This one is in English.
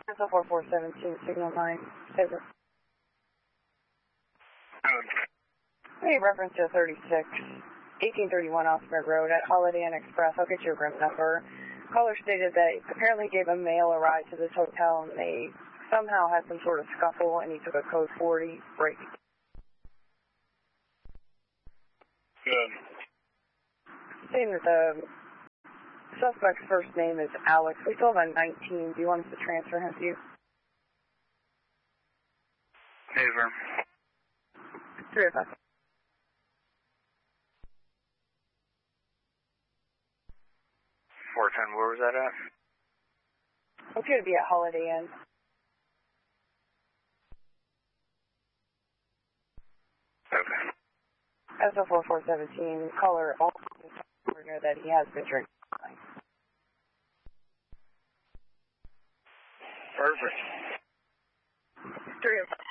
SL4417, signal 9. Over. Hey, reference to 1831 Augsburg Road at Holiday Inn Express. I'll get your room number. Caller stated that apparently gave a male a ride to this hotel and they somehow had some sort of scuffle and he took a code 40 break. Good. Saying that the suspect's first name is Alex. We still have a 19. Do you want us to transfer him to you? Over. 305. Where was that at? It's going to be at Holiday Inn. Okay. SL4417, caller also partner that he has been drinking. Perfect. 305.